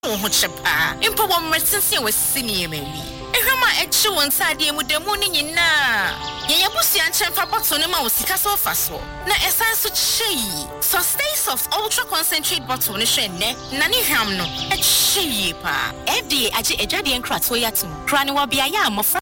ho chepa impo wo mmersense we sini emawi ehwema echi won sade mu demu ni nyina ye busia nchemfa bottle ne ma wo sika so fa so na esan so chei so stay soft ultra concentrate bottle ne hwe ne na ne hwam no chei pa FDA age edwade enkrato yatum kra ne wo bia ya amofra